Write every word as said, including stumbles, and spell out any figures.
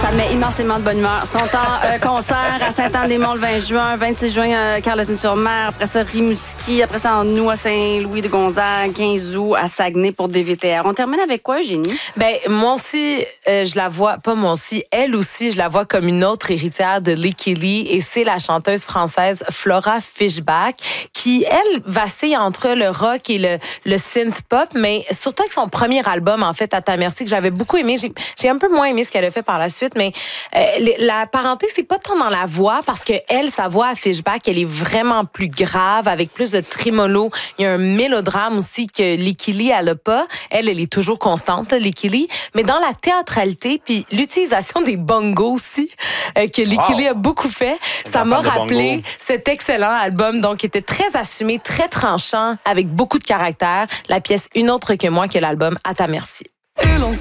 Ça me met immensément de bonne humeur. Ils sont en euh, concert à Saint-Anne-des-Monts le vingt juin, vingt-six juin, euh, Carleton-sur-Mer, après ça, Rimouski, après ça, en août à Saint-Louis-de-Gonzague, quinze août à Saguenay pour D V T R. On termine avec quoi, Eugénie? Ben, moi aussi, euh, je la vois, pas moi aussi, elle aussi, je la vois comme une autre héritière de Licky Lee, et c'est la chanteuse française Flora Fischbach, qui, elle, vacille entre le rock et le, le synth-pop, mais surtout avec son premier album, en fait, À ta merci, que j'avais beaucoup aimé. J'ai, j'ai un peu moins aimé ce qu'elle a fait par la suite, mais euh, la parenté, c'est pas tant dans la voix, parce que elle, sa voix à Fischbach, elle est vraiment plus grave, avec plus de trémolo. Il y a un mélodrame aussi que Licky Lee, elle a pas. Elle, elle est toujours constante, Licky Lee, mais dans la théâtralité, puis l'utilisation des bongos aussi, euh, que Licky Wow. Lee a beaucoup fait, Les ça m'a enfants de rappelé bongo. cet excellent album, donc, qui était très assumé, très tranchant, avec beaucoup de caractère. La pièce Une autre que moi, que l'album À ta merci.